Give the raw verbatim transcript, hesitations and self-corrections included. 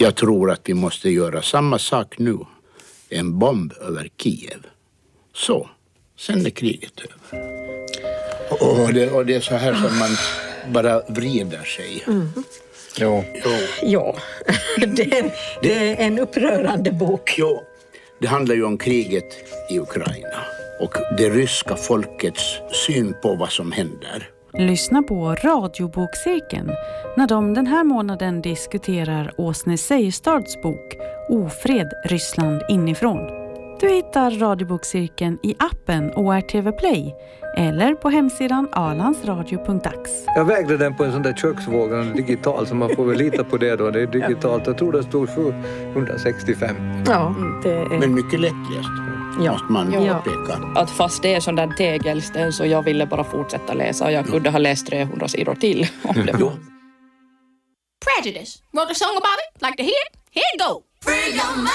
Jag tror att vi måste göra samma sak nu. En bomb över Kiev. Så, sen är kriget över. Och det, och det är så här som man bara vrider sig. Mm. Jo. Jo. Ja, det är, det är en upprörande bok. Jo, det handlar ju om kriget i Ukraina och det ryska folkets syn på vad som händer. Lyssna på Radiobokcirkeln när de den här månaden diskuterar Åsne Seierstads bok Ofred Ryssland inifrån. Du hittar Radiobokcirkeln i appen O R T V Play eller på hemsidan alandsradio punkt ax. Jag vägde den på en sån där köksvåg, en digital, så man får väl lita på det då. Det är digitalt. Jag tror det stod sjuhundrasextiofem. Ja, det är... Men mycket lättläst. Ja. Måste man Ja. påpeka. Att fast det är sån där tegelsten så jag ville bara fortsätta läsa och jag kunde ha läst trehundra sidor till om det var. Prejudice. Wrote a song about it. Like to hear it? Here it go. Free your mind.